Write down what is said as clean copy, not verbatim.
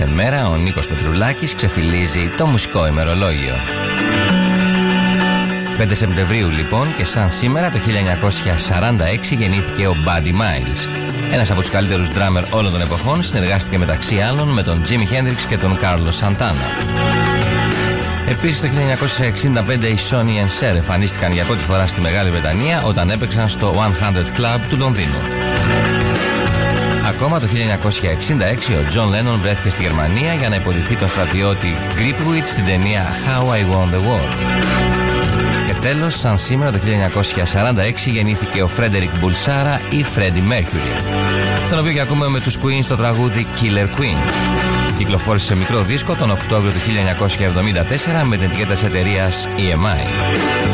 κάθε μέρα ο Νίκος Πετρουλάκης ξεφυλίζει το μουσικό ημερολόγιο. 5 Σεπτεμβρίου λοιπόν και σαν σήμερα το 1946 γεννήθηκε ο Buddy Miles. Ένας από τους καλύτερους ντράμερ όλων των εποχών, συνεργάστηκε μεταξύ άλλων με τον Jimi Hendrix και τον Carlos Santana. Επίσης το 1965 οι Sonny and Cher εμφανίστηκαν για πρώτη φορά στη Μεγάλη Βρετανία όταν έπαιξαν στο 100 Club του Λονδίνου. Ακόμα το 1966 ο John Lennon βρέθηκε στη Γερμανία για να υποδηθεί τον στρατιώτη Gripweed στην ταινία How I Won the War. Και τέλος, σαν σήμερα το 1946 γεννήθηκε ο Frederick Bulsara ή Freddie Mercury, τον οποίο και ακούμε με τους Queen στο τραγούδι Killer Queen. Κυκλοφόρησε σε μικρό δίσκο τον Οκτώβριο του 1974 με την ετικέτα της εταιρείας EMI.